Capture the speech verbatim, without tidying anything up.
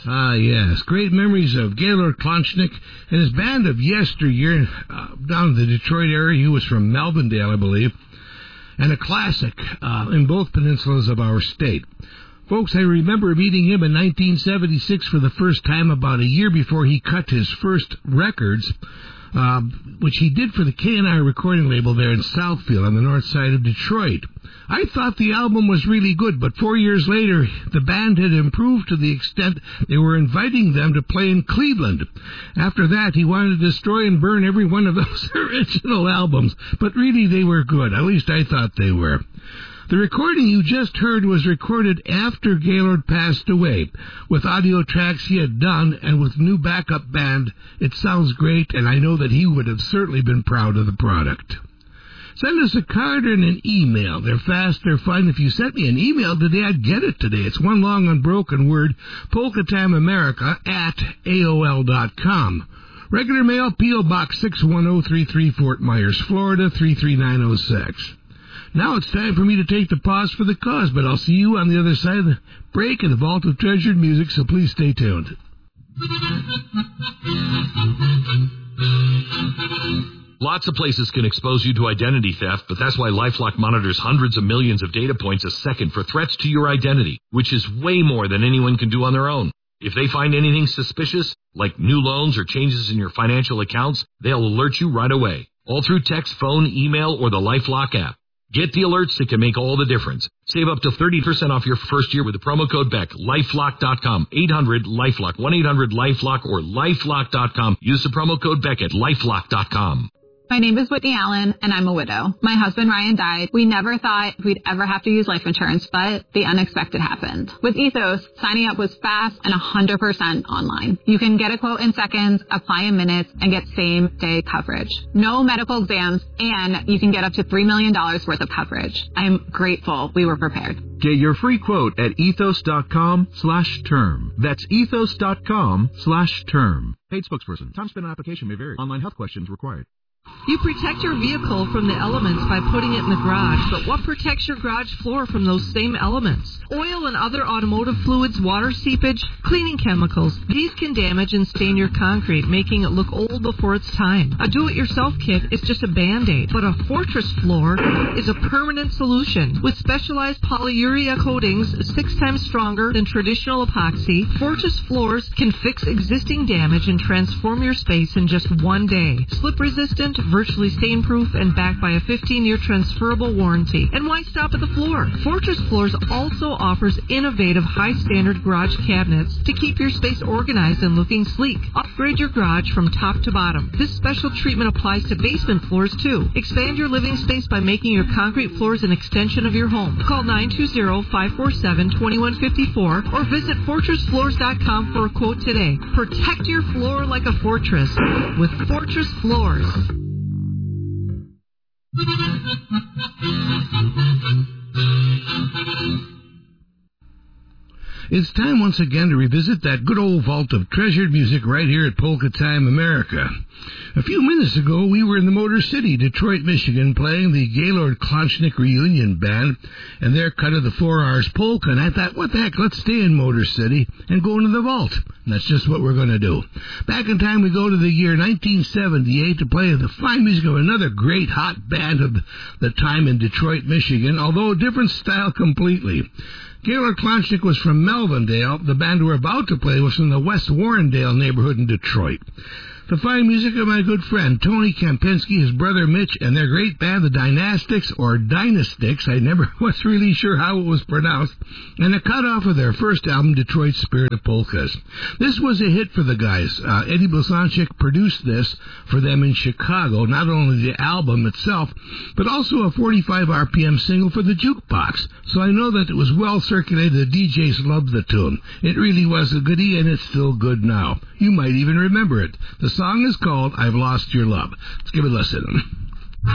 Ah, yes. Great memories of Gaylord Klonchnik and his band of yesteryear uh, down in the Detroit area. He was from Melvindale, I believe. And a classic uh, in both peninsulas of our state. Folks, I remember meeting him in nineteen seventy-six for the first time about a year before he cut his first records, uh, which he did for the K and I recording label there in Southfield on the north side of Detroit. I thought the album was really good, but four years later, the band had improved to the extent they were inviting them to play in Cleveland. After that, he wanted to destroy and burn every one of those original albums, but really they were good. At least I thought they were. The recording you just heard was recorded after Gaylord passed away, with audio tracks he had done and with new backup band. It sounds great, and I know that he would have certainly been proud of the product. Send us a card and an email. They're fast, they're fun. If you sent me an email today, I'd get it today. It's one long unbroken word, polka time america at A O L dot com. Regular mail, P O. Box six one zero three three, Fort Myers, Florida, three three nine zero six. Now it's time for me to take the pause for the cause, but I'll see you on the other side of the break in the Vault of Treasured Music, so please stay tuned. Lots of places can expose you to identity theft, but that's why LifeLock monitors hundreds of millions of data points a second for threats to your identity, which is way more than anyone can do on their own. If they find anything suspicious, like new loans or changes in your financial accounts, they'll alert you right away, all through text, phone, email, or the LifeLock app. Get the alerts that can make all the difference. Save up to thirty percent off your first year with the promo code Beck. LifeLock dot com. eight hundred LifeLock. one eight hundred LifeLock or LifeLock dot com. Use the promo code Beck at LifeLock dot com. My name is Whitney Allen, and I'm a widow. My husband, Ryan, died. We never thought we'd ever have to use life insurance, but the unexpected happened. With Ethos, signing up was fast and one hundred percent online. You can get a quote in seconds, apply in minutes, and get same-day coverage. No medical exams, and you can get up to three million dollars worth of coverage. I'm grateful we were prepared. Get your free quote at ethos dot com slash term. That's ethos dot com slash term. Paid spokesperson. Time spent on application may vary. Online health questions required. You protect your vehicle from the elements by putting it in the garage, but what protects your garage floor from those same elements? Oil and other automotive fluids, water seepage, cleaning chemicals. These can damage and stain your concrete, making it look old before its time. A do-it-yourself kit is just a Band-Aid, but a Fortress floor is a permanent solution. With specialized polyurea coatings six times stronger than traditional epoxy, Fortress floors can fix existing damage and transform your space in just one day. Slip-resistant, virtually stain-proof, and backed by a fifteen-year transferable warranty. And why stop at the floor? Fortress Floors also offers innovative, high-standard garage cabinets to keep your space organized and looking sleek. Upgrade your garage from top to bottom. This special treatment applies to basement floors, too. Expand your living space by making your concrete floors an extension of your home. Call nine two zero, five four seven, two one five four or visit fortress floors dot com for a quote today. Protect your floor like a fortress with Fortress Floors. It's time once again to revisit that good old vault of treasured music right here at Polka Time America. A few minutes ago, we were in the Motor City, Detroit, Michigan, playing the Gaylord Klonchnik Reunion Band and their cut of the Four Hours Polka. And I thought, what the heck, let's stay in Motor City and go into the vault. And that's just what we're going to do. Back in time, we go to the year nineteen seventy-eight to play the fine music of another great hot band of the time in Detroit, Michigan, although a different style completely. Gaylord Klonchnik was from Melvindale. The band we're about to play was from the West Warrendale neighborhood in Detroit. The fine music of my good friend Tony Kempinski, his brother Mitch, and their great band, the Dynastics, or Dynastics, I never was really sure how it was pronounced, and a cut-off of their first album, Detroit Spirit of Polkas. This was a hit for the guys. Uh, Eddie Blazonczyk produced this for them in Chicago, not only the album itself, but also a forty-five R P M single for the jukebox, so I know that it was well circulated. The D Js loved the tune. It really was a goodie, and it's still good now. You might even remember it. The song is called I've Lost Your Love. Let's give it a listen.